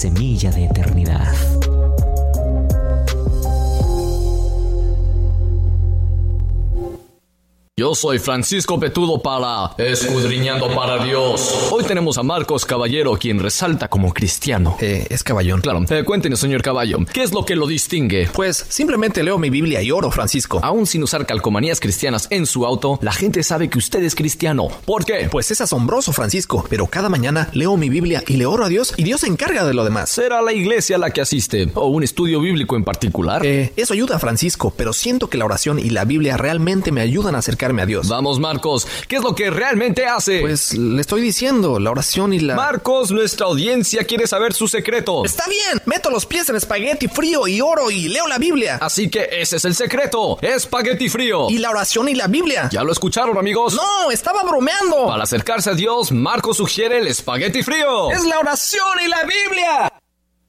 Semilla de eternidad. Yo soy Francisco Petudo para Escudriñando para Dios. Hoy tenemos a Marcos Caballero, quien resalta como cristiano. Es Caballón. Claro. Cuéntenos, señor Caballo, ¿qué es lo que lo distingue? Pues simplemente leo mi Biblia y oro, Francisco. Aún sin usar calcomanías cristianas en su auto, la gente sabe que usted es cristiano. ¿Por qué? Pues es asombroso, Francisco, pero cada mañana leo mi Biblia y le oro a Dios y Dios se encarga de lo demás. ¿Será la iglesia a la que asiste o un estudio bíblico en particular? Eso ayuda, Francisco, pero siento que la oración y la Biblia realmente me ayudan a acercarme a Dios. Vamos, Marcos, ¿qué es lo que realmente hace? Pues le estoy diciendo, la oración y la... Marcos, nuestra audiencia quiere saber su secreto. Está bien, meto los pies en espagueti frío y oro y leo la Biblia. Así que ese es el secreto, espagueti frío. ¿Y la oración y la Biblia? ¿Ya lo escucharon, amigos? No, estaba bromeando. Para acercarse a Dios, Marcos sugiere el espagueti frío. ¡Es la oración y la Biblia!